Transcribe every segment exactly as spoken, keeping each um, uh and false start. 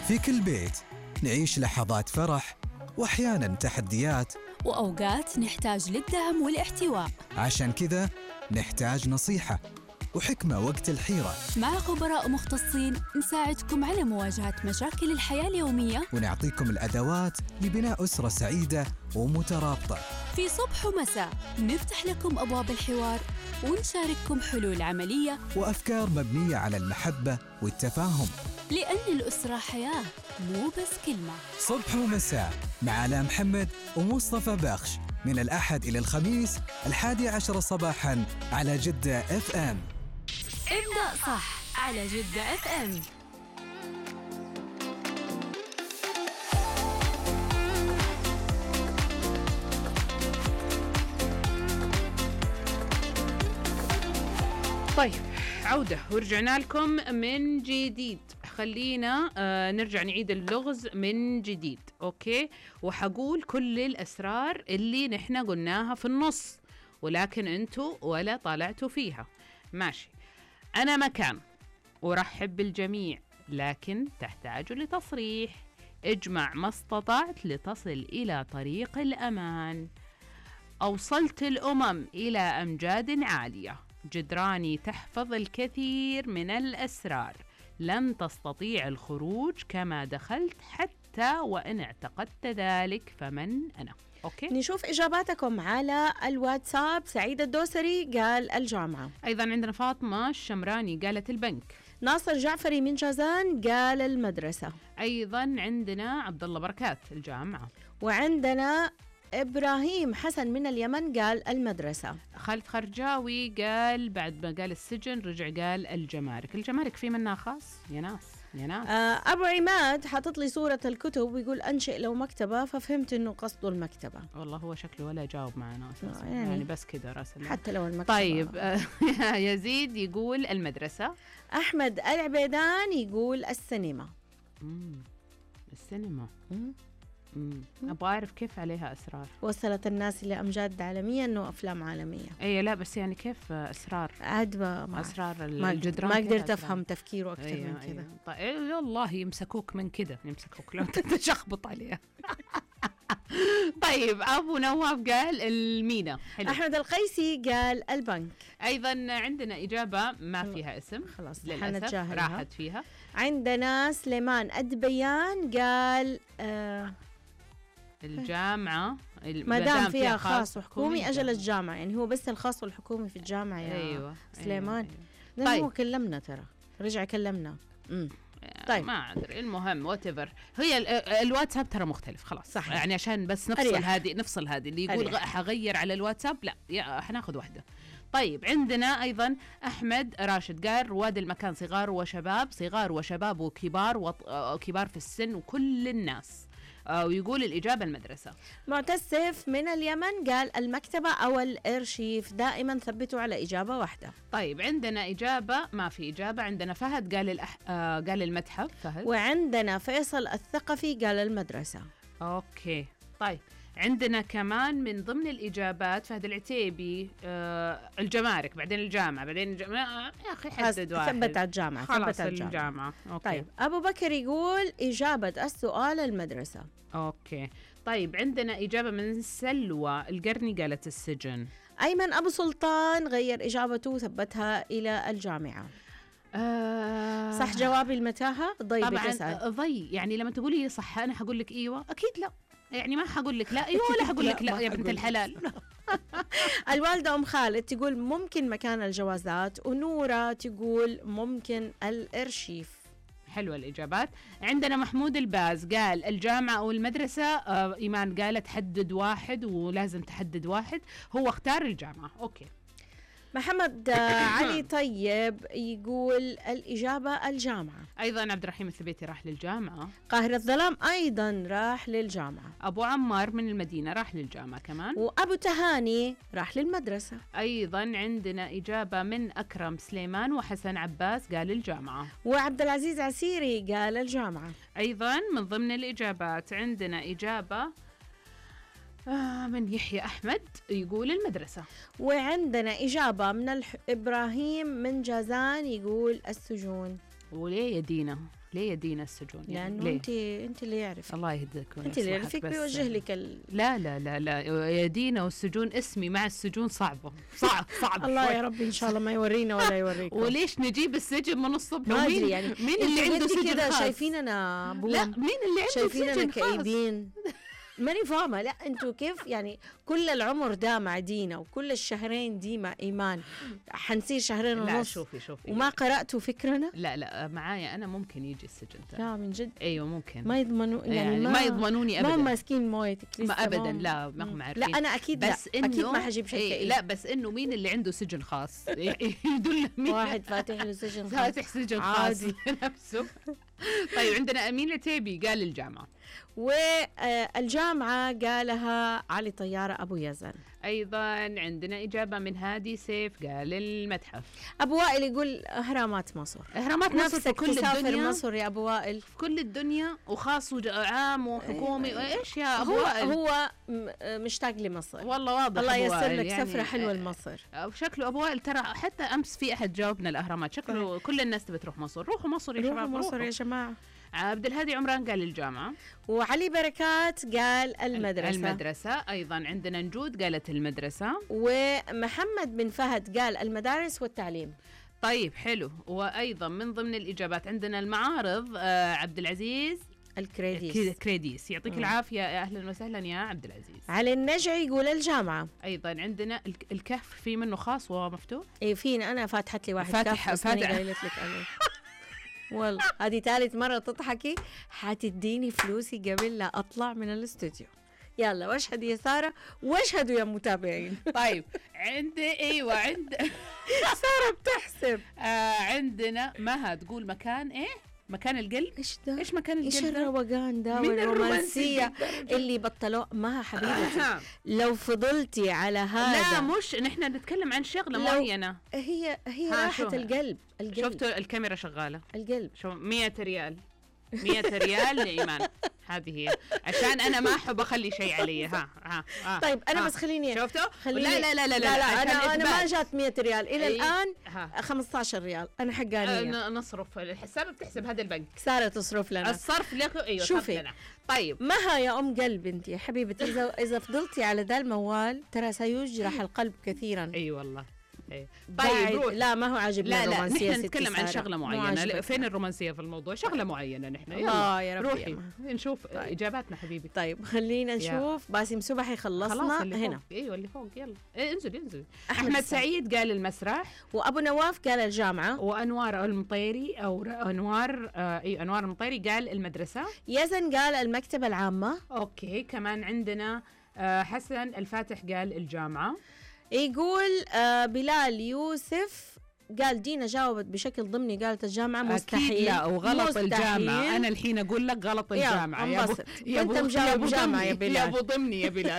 في كل بيت نعيش لحظات فرح وأحياناً تحديات، وأوقات نحتاج للدعم والاحتواء. عشان كذا نحتاج نصيحة وحكمة وقت الحيرة. مع خبراء مختصين نساعدكم على مواجهة مشاكل الحياة اليومية، ونعطيكم الأدوات لبناء أسرة سعيدة ومترابطة. في صبح ومساء نفتح لكم أبواب الحوار ونشارككم حلول عملية وأفكار مبنية على المحبة والتفاهم، لأن الأسرة حياة مو بس كلمة. صبح ومساء مع آلاء محمد ومصطفى بخش، من الأحد إلى الخميس الحادي عشر صباحاً على جدة اف ام. ابدأ صح على جدة اف ام. طيب، عودة ورجعنا لكم من جديد. خلينا آه نرجع نعيد اللغز من جديد. أوكي، وحقول كل الأسرار اللي نحن قلناها في النص، ولكن أنتوا ولا طالعتوا فيها. ماشي. أنا مكان أرحب بالجميع، لكن تحتاج لتصريح. اجمع ما استطعت لتصل إلى طريق الأمان. أوصلت الأمم إلى أمجاد عالية. جدراني تحفظ الكثير من الأسرار. لن تستطيع الخروج كما دخلت حتى وإن اعتقدت ذلك، فمن أنا؟ أوكي، نشوف إجاباتكم على الواتساب. سعيد الدوسري قال الجامعة. أيضا عندنا فاطمة الشمراني قالت البنك. ناصر جعفري من جازان قال المدرسة. أيضا عندنا عبد الله بركات الجامعة. وعندنا إبراهيم حسن من اليمن قال المدرسة. خالد خرجاوي قال بعد ما قال السجن رجع قال الجمارك. الجمارك في منها خاص يا ناس يا ناس. آه أبو عماد حاطط لي صورة الكتب ويقول أنشئ له مكتبة، ففهمت إنه قصده المكتبة. والله هو شكله ولا جاوب معنا أساسا، يعني, يعني بس كده راسل حتى لو المكتبة. طيب يزيد يقول المدرسة. أحمد العبيدان يقول السينما. مم. السينما. مم. مم. أبغى أعرف كيف عليها أسرار. وصلت الناس إلى أمجاد عالمية إنه أفلام عالمية. أي لا، بس يعني كيف أسرار؟ عاد ما أسرار ما الجدران. ما قدرت أفهم تفكيره أكثر أيوة من كذا. أيوة. طيب والله يمسكوك من كذا، يمسكوك لو تشخبط عليها. طيب، أبو نواف قال المينا. حلو. أحمد القيسي قال البنك. أيضا عندنا إجابة ما فيها اسم، خلاص للأسف راحت فيها. عندنا سليمان الدبيان قال آه الجامعة. ما دام فيها خاص وحكومي أجل الجامعة، يعني هو بس الخاص والحكومي في الجامعة يا أيوة سليمان. أيوة أيوة. طيب. هو كلمنا ترى رجع كلمنا. امم طيب ما أدري، المهم واتيفر. هي الواتساب ترى مختلف خلاص، صح، يعني عشان بس نفصل هذه نفصل هذه اللي يقول حغير على الواتساب، لا يا حناخذ واحدة. طيب عندنا أيضا أحمد راشد قال رواد المكان صغار وشباب، صغار وشباب وكبار وكبار في السن وكل الناس. ويقول الإجابة المدرسة. معتسف من اليمن قال المكتبة أو الأرشيف. دائما ثبتوا على إجابة واحدة. طيب عندنا إجابة ما في إجابة. عندنا فهد قال الأح... آه قال المتحف. فهد. وعندنا فيصل الثقفي قال المدرسة. أوكي طيب، عندنا كمان من ضمن الإجابات فهد العتيبي آه الجمارك، بعدين الجامعة، بعدين الجامعة. يا أخي حدد واحد. ثبت على الجامعة. خلاص الجامعة. الجامعة. أوكي. طيب أبو بكر يقول إجابة السؤال المدرسة. أوكي طيب، عندنا إجابة من سلوى القرني قالت السجن. أيمن أبو سلطان غير إجابته وثبتها إلى الجامعة. آه صح جوابي المتاهة؟ ضي طبعا بتسأل. ضي، يعني لما تقولي صح أنا حقول لك إيوه أكيد لا، يعني ما حقول لك لا ايوه ولا حقول لك لا يا بنت الحلال. الوالدة أم خالد تقول ممكن مكان الجوازات، ونورة تقول ممكن الأرشيف. حلوة الإجابات. عندنا محمود الباز قال الجامعة أو المدرسة. آه إيمان قالت حدد واحد ولازم تحدد واحد، هو اختار الجامعة. أوكي. محمد علي طيب يقول الإجابة الجامعة. أيضا عبد الرحيم الثبيتي راح للجامعة. قاهر الظلام أيضا راح للجامعة. أبو عمار من المدينة راح للجامعة كمان. وأبو تهاني راح للمدرسة. أيضا عندنا إجابة من أكرم سليمان وحسن عباس قال الجامعة. وعبد العزيز عسيري قال الجامعة. أيضا من ضمن الإجابات عندنا إجابة آه من يحيى أحمد يقول المدرسة. وعندنا إجابة من الح... إبراهيم من جازان يقول السجون. وليه يا دينا؟ ليه يا دينا السجون؟ لانه ليه؟ انت انت اللي يعرف، الله يهديك انت اللي يعرفك بيوجه لك ال... لا لا لا لا يا دينا، والسجون اسمي مع السجون صعبة صعب صعب الله يا ربي ان شاء الله ما يورينا ولا يوريكم. وليش نجيب السجن من الصبح؟ ما ومين ادري يعني مين اللي عنده سجن كذا خاص؟ شايفيننا بوم؟ لا، مين اللي عنده شايفيننا سجن خاص؟ كئيبين؟ ماني فاهمة. لا انتوا كيف يعني كل العمر ده مع دينا وكل الشهرين دي مع ايمان، حنصير شهرين لا ونص شوفي شوفي وما قرأتوا فكرنا؟ لا لا معايا انا ممكن يجي السجن ترى. لا من جد ايوه ممكن. ما يضمنوا يعني, يعني ما, ما يضمنوني ابدا. ما ماسكين مويتك لسه. ما ابدا ما لا ما هم عارفين. لا انا اكيد بس لا إنه اكيد ما حجيب شيء إيه كئيب. لا بس انه مين اللي عنده سجن خاص يدل مين واحد فاتح له سجن خاص فاتح سجن خاص عادي. لنفسه. طيب عندنا أمين العتيبي قال الجامعة، والجامعة قالها علي طيارة أبو يزن. أيضا عندنا إجابة من هادي سيف قال المتحف. أبو وائل يقول أهرامات مصر. أهرامات مصر في نفسك كل تسافر الدنيا، مصر يا أبو وائل. في كل الدنيا وخاص وعام وحكومي وإيش يا أبو هو وائل؟ هو م- مشتاق لمصر. والله واضح الله أبو ييسر وائل لك يعني سفرة حلوة لمصر. شكله أبو وائل ترى حتى أمس في أحد جاوبنا الأهرامات، شكله كل الناس تبي تروح مصر. روحوا مصر يا روحوا شباب، مصر روحوا. يا جماعة. عبد الهادي عمران قال الجامعة، وعلي بركات قال المدرسة. المدرسة. أيضا عندنا نجود قالت المدرسة، ومحمد بن فهد قال المدارس والتعليم. طيب حلو. وأيضا من ضمن الإجابات عندنا المعارض، آه عبد العزيز الكريديس. كريديس يعطيك مم. العافية، يا أهلا وسهلا يا عبد العزيز. علي النجعي يقول الجامعة. أيضا عندنا الك- الكهف في منه خاص ومفتوح. اي فيني انا فاتحت لي واحد فاتحة- كف بس ماني فاتحة. قايلت لك عليه. والله هذه ثالث مرة تضحكي، حتديني فلوسي قبل لا أطلع من الاستوديو. يلا واشهد يا سارة واشهدوا يا متابعين. طيب عندي أيوة عند سارة بتحسب. آه عندنا مها تقول مكان إيه؟ مكان القلب. ايش ده؟ إيش مكان ايش القلب ده؟ الروقان ده من والرومانسية الرومانسية اللي بطلوه؟ ما حبيبتي لو فضلتي على هذا. لا مش نحن نتكلم عن شغلة لو- معينة. هي هي ها، راحة شو؟ القلب. القلب شفتوا الكاميرا شغالة؟ القلب. شو مية ريال مية ريال لإيمان، هذه هي عشان أنا ما أحب أخلي شيء علي. ها ها, ها طيب أنا ها. بس خليني شفتوا؟ خليني لا لا لا لا, لا, لا عشان أنا أنا ما إثبات. جات مية ريال إلى أي. الآن. ها. خمسة عشر ريال أنا آه، حقانية. ن- نصرف الحساب بتحسب هذا البنك، سارة تصرف لنا. الصرف لك. ايوه شوفي. صرف لنا. طيب مها يا أم قلب أنت يا حبيبتي، إذا إذا فضلتي على ذا الموال ترى سيجرح القلب كثيرا. اي والله. أي. بعد- طيب روح. لا ما هو عاجبنا لا لا الرومانسية نحن ستي نتكلم عن سارة. شغله مو معينه. لا، عاجبتنا. فين الرومانسيه في الموضوع؟ شغله معينه نحن. الله يلا يا ربي روحي يا مها. نشوف طيب. اجاباتنا حبيبي. طيب خلينا يا. نشوف. باسم سبحي خلاص خلصنا اللي هنا. فوق. ايوه اللي فوق يلا. إيه انزل انزل. أحمد احمد السعيد. سعيد قال المسرح، وأبو نواف قال الجامعة. وانوار المطيري او ر- انوار آه اي انوار المطيري قال المدرسه. يزن قال المكتبة العامة. اوكي كمان عندنا آه حسن الفاتح قال الجامعه. يقول آه بلال يوسف قال دينا جاوبت بشكل ضمني قالت الجامعة. مستحيل. أكيد لا وغلط مستحيل. الجامعة. أنا الحين أقول لك غلط يلا، الجامعة يا أبو انبسط. يا وأنت أبو- مجاوب يا أبو جامعة يا ضمني. بلال. يا أبو ضمني يا بلال.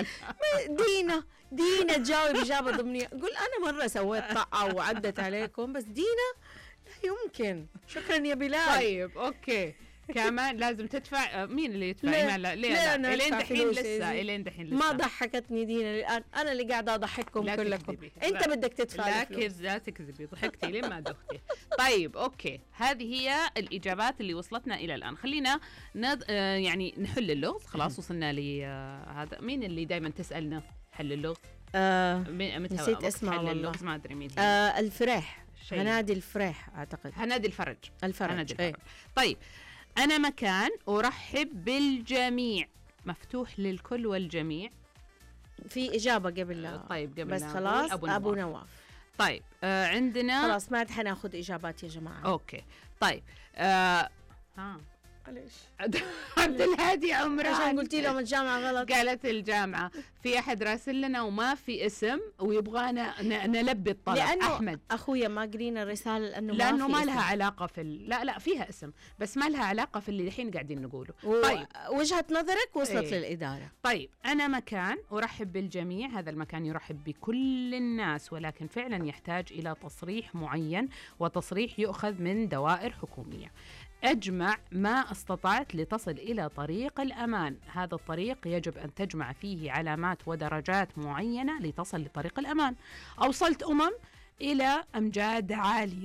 دينا دينا تجاوب إجابة ضمنية. قول أنا مرة سويت طاعة وعدت عليكم بس دينا لا يمكن. شكرا يا بلال. طيب أوكي كمان لازم تدفع. آه، مين اللي يدفع؟ لا، إيمان؟ لا ليه لا، لا أنا إلين أدفع دحين فلوس يا لسه زي. إلين دحين لسه ما ضحكتني دينا الآن، أنا اللي قاعدة أضحككم لا كلكم. تكذبي. أنت لا. بدك تدفع لا الفلوس. كذب لا تكذبي، ضحكتي لين ما دختي. طيب أوكي هذه هي الإجابات اللي وصلتنا إلى الآن. خلينا ند... آه يعني نحل اللغز. خلاص وصلنا لي آه هذا. مين اللي دائما تسألنا حل اللغز؟ آه مين- متى نسيت وقت اسمها حل والله. اللغز ما أدري مين هي. آه الفريح. شيء. هنادي الفريح أعتقد. هنادي الفرج. الفرج. هنادي إيه. الفرج. طيب أنا مكان أرحب بالجميع، مفتوح للكل والجميع. في إجابة قبل لا. طيب قبل بس لا خلاص نقول أبو, نواف. نواف. طيب آه عندنا خلاص ما عاد حناخذ إجابات يا جماعة. أوكي طيب آه ها معليش عبد الهادي عمران عشان قلتي لهم الجامعة غلط. قالت الجامعة. في أحد راسل لنا وما في اسم ويبغانا ن- نلبي الطلب. لأنه أحمد أخويا ما قرينا الرسالة لأنه لأنه ما, ما في لها اسم. علاقة في ال... لا لا فيها اسم بس ما لها علاقة في اللي الحين قاعدين نقوله. و... طيب وجهة نظرك وصلت إيه. للإدارة. طيب أنا مكان أرحب بالجميع، هذا المكان يرحب بكل الناس ولكن فعلا يحتاج إلى تصريح معين، وتصريح يؤخذ من دوائر حكومية. أجمع ما استطعت لتصل إلى طريق الأمان، هذا الطريق يجب أن تجمع فيه علامات ودرجات معينة لتصل لطريق الأمان. أوصلت أمم إلى أمجاد عالية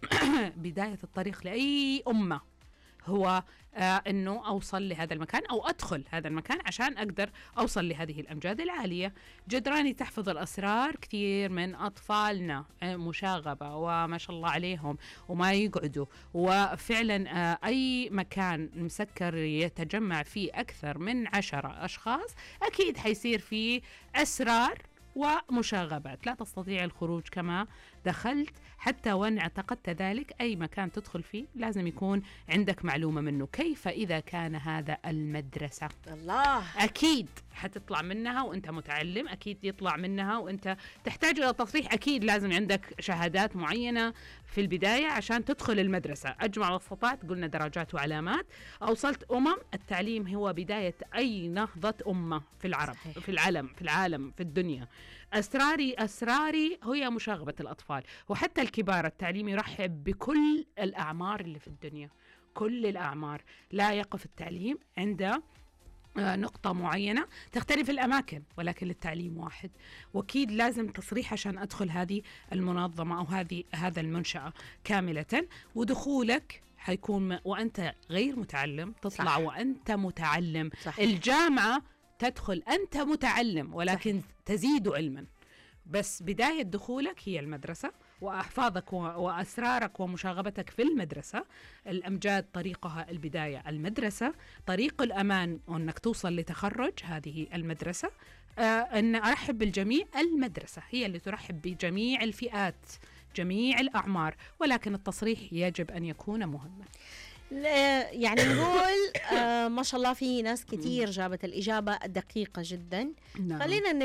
بداية الطريق لأي أمة هو آه أنه أوصل لهذا المكان أو أدخل هذا المكان عشان أقدر أوصل لهذه الأمجاد العالية. جدراني تحفظ الأسرار. كثير من أطفالنا آه مشاغبة وما شاء الله عليهم وما يقعدوا، وفعلا آه أي مكان مسكر يتجمع فيه أكثر من عشرة أشخاص أكيد حيصير فيه أسرار ومشاغبات، لا تستطيع الخروج كما دخلت. حتى وان اعتقدت ذلك، أي مكان تدخل فيه لازم يكون عندك معلومة منه. كيف إذا كان هذا المدرسة؟ الله، أكيد حتطلع منها وأنت متعلم، أكيد يطلع منها وأنت تحتاج إلى تصحيح، أكيد لازم عندك شهادات معينة في البداية عشان تدخل المدرسة. أجمع واستطعت، قلنا درجات وعلامات. أوصلت أمم، التعليم هو بداية أي نهضة أمة في العرب، صحيح. في العالم، في العالم، في الدنيا. أسراري أسراري هي مشاغبة الأطفال، وحتى الكبار. التعليم يرحب بكل الأعمار اللي في الدنيا، كل الأعمار. لا يقف التعليم عند نقطة معينة، تختلف الأماكن ولكن التعليم واحد. وأكيد لازم تصريح عشان أدخل هذه المنظمة أو هذه هذا المنشأة كاملة. ودخولك حيكون وأنت غير متعلم، تطلع صح. وأنت متعلم. صح. الجامعة تدخل أنت متعلم ولكن صح. تزيد علما. بس بداية دخولك هي المدرسة، وأحفاظك وأسرارك ومشاغبتك في المدرسة. الأمجاد طريقها البداية المدرسة، طريق الأمان وأنك توصل لتخرج هذه المدرسة. آه أن أرحب بالجميع، المدرسة هي اللي ترحب بجميع الفئات، جميع الأعمار، ولكن التصريح يجب أن يكون مهما. يعني نقول آه ما شاء الله في ناس كتير جابت الإجابة دقيقة جدا. نعم. خلينا